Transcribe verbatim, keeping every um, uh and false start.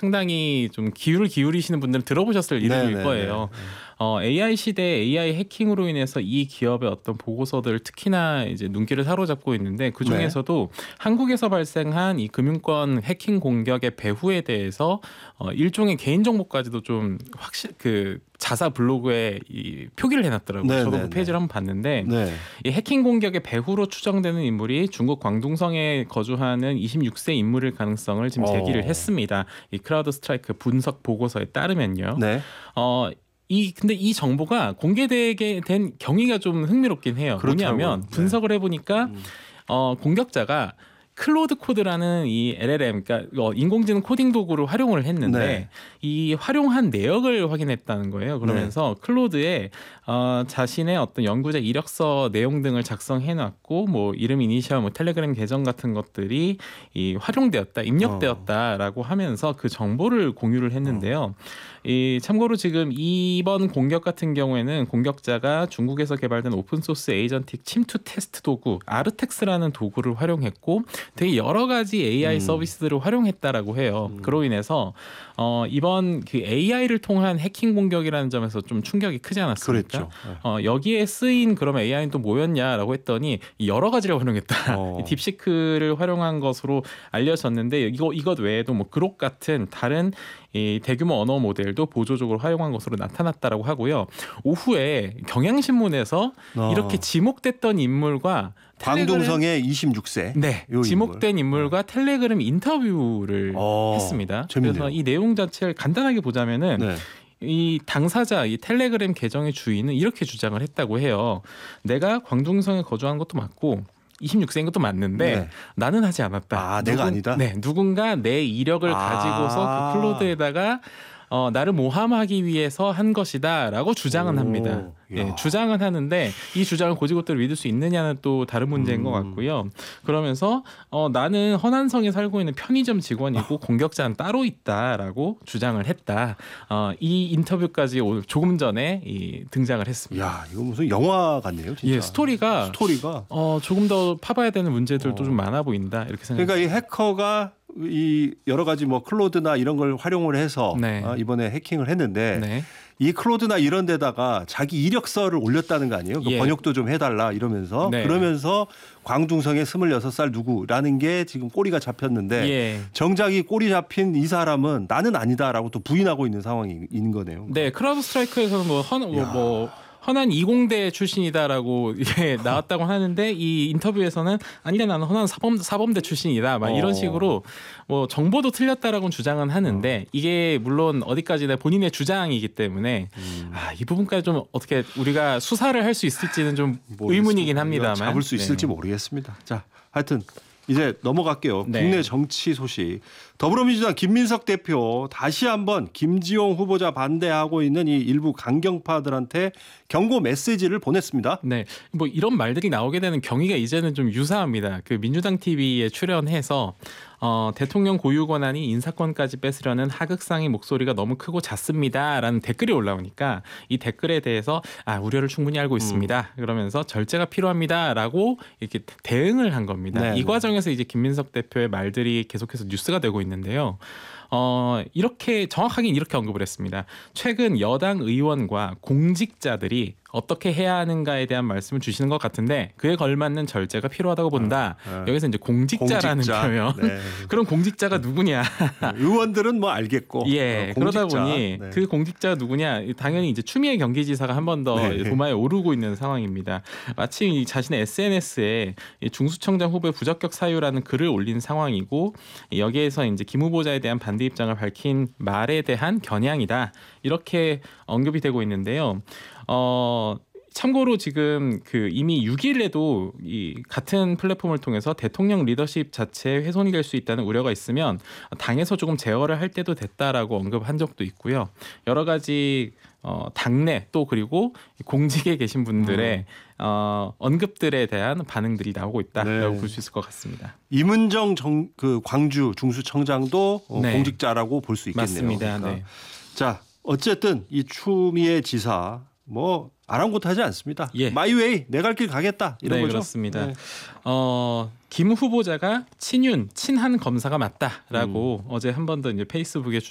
상당히 좀 기울을 기울이시는 분들은 들어보셨을 이름일 네네네. 거예요. 어, 에이아이 시대 에이아이 해킹으로 인해서 이 기업의 어떤 보고서들 특히나 이제 눈길을 사로잡고 있는데 그 중에서도 네. 한국에서 발생한 이 금융권 해킹 공격의 배후에 대해서 어, 일종의 개인정보까지도 좀 확실 그 자사 블로그에 이 표기를 해놨더라고요. 네네네. 저도 그 페이지를 한번 봤는데 네. 이 해킹 공격의 배후로 추정되는 인물이 중국 광둥성에 거주하는 이십육 세 인물일 가능성을 지금 제기를 어. 했습니다. 이 크라우드 스트라이크 분석 보고서에 따르면요. 네. 어, 이 근데 이 정보가 공개되게 된 경위가 좀 흥미롭긴 해요. 그렇더라고요. 뭐냐면 분석을 해보니까 음. 어, 공격자가 클로드 코드라는 이 엘엘엠, 그러니까 인공지능 코딩 도구를 활용을 했는데 네. 이 활용한 내역을 확인했다는 거예요. 그러면서 네. 클로드에 어, 자신의 어떤 연구자 이력서 내용 등을 작성해놨고, 뭐 이름, 이니셜, 뭐 텔레그램 계정 같은 것들이 이 활용되었다, 입력되었다라고 어. 하면서 그 정보를 공유를 했는데요. 어. 이 참고로 지금 이번 공격 같은 경우에는 공격자가 중국에서 개발된 오픈소스 에이전틱 침투 테스트 도구 아르텍스라는 도구를 활용했고 되게 여러 가지 에이아이 음. 서비스들을 활용했다라고 해요. 음. 그로 인해서 어, 이번 그 에이아이를 통한 해킹 공격이라는 점에서 좀 충격이 크지 않았습니까? 그렇죠. 네. 어, 여기에 쓰인 그러면 에이아이는 또 뭐였냐라고 했더니 여러 가지를 활용했다. 어. 이 딥시크를 활용한 것으로 알려졌는데 이거 이것 외에도 뭐 그록 같은 다른 이 대규모 언어 모델도 보조적으로 활용한 것으로 나타났다라고 하고요. 오후에 경향신문에서 어. 이렇게 지목됐던 인물과 광둥성의 이십육 세 네, 지목된 인물. 인물과 어. 텔레그램 인터뷰를 어. 했습니다. 재밌네요. 그래서 이 내용 자체를 간단하게 보자면은 네. 이 당사자, 이 텔레그램 계정의 주인은 이렇게 주장을 했다고 해요. 내가 광둥성에 거주한 것도 맞고 이십육 세인 것도 맞는데 네. 나는 하지 않았다. 아, 누군, 내가 아니다? 네, 누군가 내 이력을 아. 가지고서 그 클로드에다가 어, 나를 모함하기 위해서 한 것이다 라고 주장은 오, 합니다. 예, 주장은 하는데 이 주장을 고지고대로 믿을 수 있느냐는 또 다른 문제인 음. 것 같고요. 그러면서 어, 나는 허난성에 살고 있는 편의점 직원이고 공격자는 따로 있다라고 주장을 했다. 어, 이 인터뷰까지 오늘 조금 전에 이, 등장을 했습니다. 야, 이거 무슨 영화 같네요, 진짜. 예, 스토리가, 스토리가. 어, 조금 더 파봐야 되는 문제들도 어. 좀 많아 보인다 이렇게 생각합니다. 그러니까 이 해커가 이 여러 가지 뭐 클로드나 이런 걸 활용을 해서 네. 어, 이번에 해킹을 했는데 네. 이 클로드나 이런 데다가 자기 이력서를 올렸다는 거 아니에요? 예. 번역도 좀 해달라 이러면서 네. 그러면서 광둥성의 스물여섯 살 누구라는 게 지금 꼬리가 잡혔는데 예. 정작 이 꼬리 잡힌 이 사람은 나는 아니다라고 또 부인하고 있는 상황이 있는 거네요. 네, 크라우드 스트라이크에서는 뭐, 헌, 뭐, 뭐 헌한 이공대 출신이다라고 이게 나왔다고 하는데 이 인터뷰에서는 아니다 나는 헌한 사범, 사범대 출신이다 막 이런 식으로 뭐 정보도 틀렸다라고는 주장은 하는데 이게 물론 어디까지나 본인의 주장이기 때문에 음. 아, 이 부분까지 좀 어떻게 우리가 수사를 할 수 있을지는 좀 모르겠습니다. 의문이긴 합니다만 잡을 수 있을지 네. 모르겠습니다. 자, 하여튼 이제 넘어갈게요. 네. 국내 정치 소식. 더불어민주당 김민석 대표 다시 한번 김지용 후보자 반대하고 있는 이 일부 강경파들한테 경고 메시지를 보냈습니다. 네, 뭐 이런 말들이 나오게 되는 경위가 이제는 좀 유사합니다. 그 민주당 티비에 출연해서 어, 대통령 고유 권한이 인사권까지 뺏으려는 하극상의 목소리가 너무 크고 잦습니다라는 댓글이 올라오니까 이 댓글에 대해서 아, 우려를 충분히 알고 있습니다. 음. 그러면서 절제가 필요합니다라고 이렇게 대응을 한 겁니다. 네. 이 과정에서 이제 김민석 대표의 말들이 계속해서 뉴스가 되고 있는데요. 어, 이렇게 정확하게 이렇게 언급을 했습니다. 최근 여당 의원과 공직자들이 어떻게 해야 하는가에 대한 말씀을 주시는 것 같은데 그에 걸맞는 절제가 필요하다고 본다. 어, 어. 여기서 이제 공직자라는 공직자. 표현. 네. 그럼 공직자가 누구냐? 의원들은 뭐 알겠고. 예. 어, 그러다 보니 네. 그 공직자가 누구냐? 당연히 이제 추미애 경기지사가 한 번 더 네. 도마에 오르고 있는 상황입니다. 마침 자신의 에스엔에스에 중수청장 후보의 부적격 사유라는 글을 올린 상황이고 여기에서 이제 김 후보자에 대한 반대 입장을 밝힌 말에 대한 겨냥이다. 이렇게 언급이 되고 있는데요. 어, 참고로 지금 그 이미 육 일에도 이 같은 플랫폼을 통해서 대통령 리더십 자체에 훼손이 될 수 있다는 우려가 있으면 당에서 조금 제어를 할 때도 됐다라고 언급한 적도 있고요. 여러 가지 어, 당내 또 그리고 공직에 계신 분들의 음. 어, 언급들에 대한 반응들이 나오고 있다라고 네. 볼 수 있을 것 같습니다. 임은정 정, 그 광주 중수청장도 어, 네. 공직자라고 볼 수 있겠네요. 맞습니다. 그러니까. 네. 자, 어쨌든 이 추미애 지사 뭐 아랑곳하지 않습니다. 예. 마이웨이 내 갈 길 가겠다 이런 네, 거죠. 그렇습니다. 네. 어, 김 후보자가 친윤 친한 검사가 맞다라고 음. 어제 한 번 더 이제 페이스북에